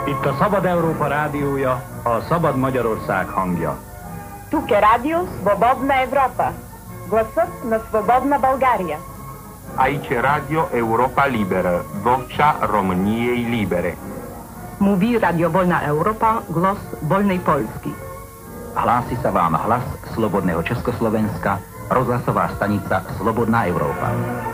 Itt a Szabad Európa rádiója, a Szabad Magyarország hangja. Тук е радио Свободна Европа. Гласът на Свободна България. Aici Radio Europa Liberă, vocea României libere. Mówi Radio Wolna Europa, głos wolnej Polski. Hlási sa vám hlas Slobodného Československa, rozhlasová stanica Slobodná Európa.